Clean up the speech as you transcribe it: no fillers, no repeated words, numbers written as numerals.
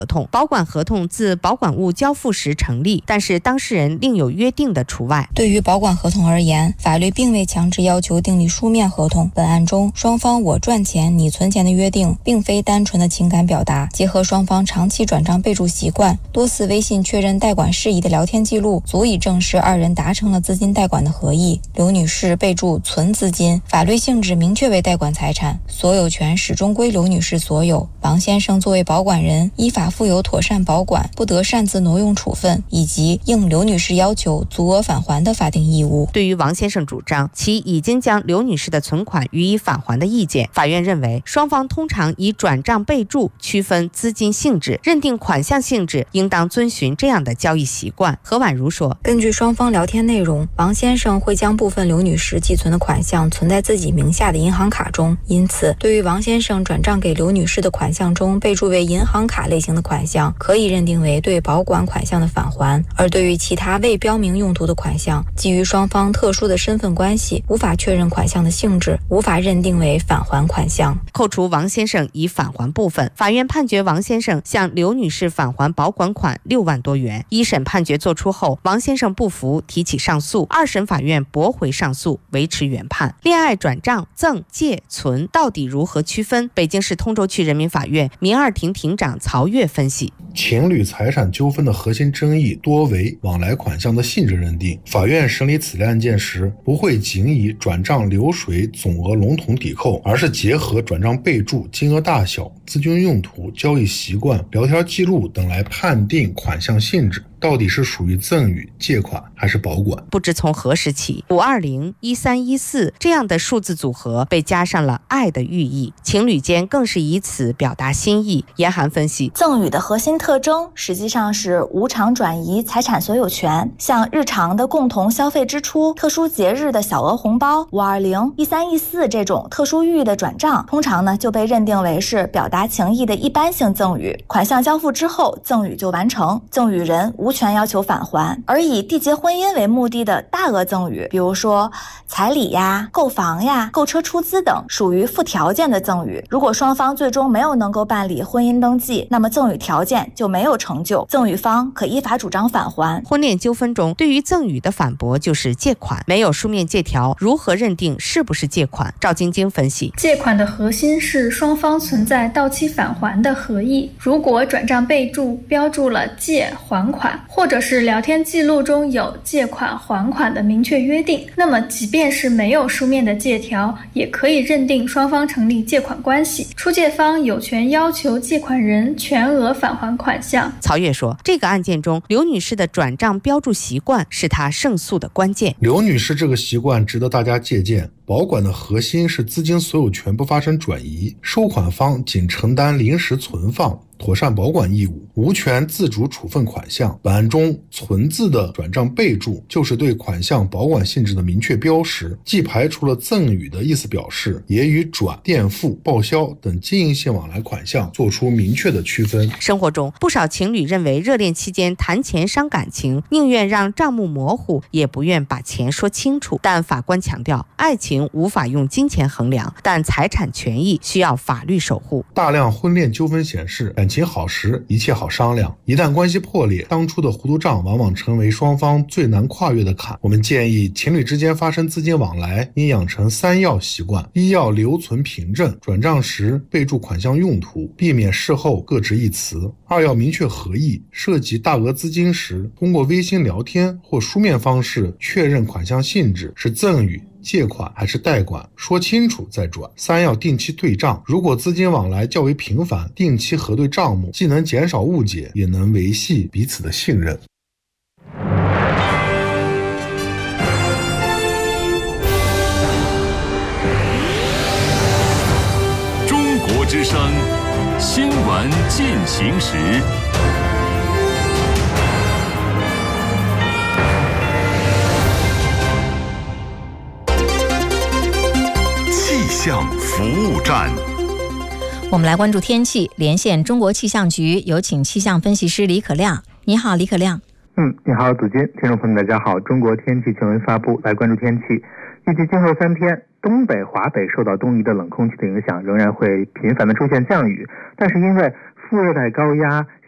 同，保管合同自保管物交付时成立，但是当事人另有约定的除外。 对于保管合同而言，法律并未强制要求订立书面合同。本案中，双方我赚钱你存钱的约定，并非单纯的情感表达，结合双方长期转账备注习惯、多次微信确认贷款事宜的聊天记录，足以证实二人达成了资金贷款的合意。刘女士备注存资金，法律性质明确为贷款财产，所有权始终归刘女士所有。王先生作为保管人，依法负有妥善保管、不得擅自挪用处分，以及应刘女士要求足额返还的法定义务。 对于王先生主张其已经将刘女士的存款予以返还的意见，法院认为双方通常以转账备注区分资金性质，认定款项性质应当遵循这样的交易习惯。何婉如说， 根据双方聊天内容，王先生会将部分刘女士寄存的款项存在自己名下的银行卡中，因此对于王先生转账给刘女士的款项中备注为银行卡类型的款项，可以认定为对保管款项的返还；而对于其他未标明用途的款项，基于双方特殊的身份关系，无法确认款项的性质，无法认定为返还款项。 扣除王先生已返还部分，法院判决王先生向刘女士返还保管款6万多元。一审判决作出后，王先生不服，提起上诉，二审法院驳回上诉，维持原判。恋爱转账、赠、借、存到底如何区分？北京市通州区人民法院民二庭庭长曹越分析， 情侣财产纠纷的核心争议多为往来款项的性质认定。法院审理此类案件时，不会仅以转账流水总额笼统抵扣，而是结合转账备注、金额大小、资金用途、交易习惯、聊天记录等来判定款项性质到底是属于赠与、借款还是保管。 不知从何时起，520、1314这样的数字组合被加上了爱的寓意，情侣间更是以此表达心意。严涵分析， 赠与的核心特征实际上是无偿转移财产所有权，像日常的共同消费支出、特殊节日的小额红包、520、1314这种特殊寓意的转账，通常呢就被认定为是表达情意的一般性赠与，款项交付之后，赠与就完成，赠与人无权要求返还。而以缔结婚姻为目的的大额赠与，比如说彩礼呀、购房呀、购车出资等，属于附条件的赠与。如果双方最终没有能够办理婚姻登记，那么赠与条件就没有成就，赠与方可依法主张返还。 婚恋纠纷中，对于赠与的反驳就是借款，没有书面借条，如何认定是不是借款？赵晶晶分析， 借款的核心是双方存在到期返还的合意。如果转账备注标注了借还款，或者是聊天记录中有借款还款的明确约定，那么即便是没有书面的借条，也可以认定双方成立借款关系，出借方有权要求借款人全额返还款项。 曹越说，这个案件中刘女士的转账标注习惯是她胜诉的关键。 刘女士这个习惯值得大家借鉴。保管的核心是资金所有权不发生转移，收款方仅承担临时存放、妥善保管义务，无权自主处分款项。本案中存字的转账备注就是对款项保管性质的明确标识，既排除了赠与的意思表示，也与转、垫付、报销等经营性往来款项做出明确的区分。 生活中，不少情侣认为热恋期间谈钱伤感情，宁愿让账目模糊，也不愿把钱说清楚。但法官强调，爱情无法用金钱衡量，但财产权益需要法律守护。 大量婚恋纠纷显示，感情好时一切好商量，一旦关系破裂，当初的糊涂账往往成为双方最难跨越的坎。我们建议情侣之间发生资金往来应养成3要习惯：一要留存凭证，转账时备注款项用途，避免事后各执一词；二要明确合意，涉及大额资金时，通过微信聊天或书面方式确认款项性质是赠与、借款还是贷款，说清楚再转。3要定期对账，如果资金往来较为频繁，定期核对账目，既能减少误解，也能维系彼此的信任。 中国之声新闻进行时。气象服务站， 我们来关注天气，连线中国气象局，有请气象分析师李可亮。你好，李可亮。 你好，祖君，听众朋友们，大家好。中国天气新闻发布，来关注天气。预计今后3天，东北、华北受到东移的冷空气的影响，仍然会频繁的出现降雨，但是因为副热带高压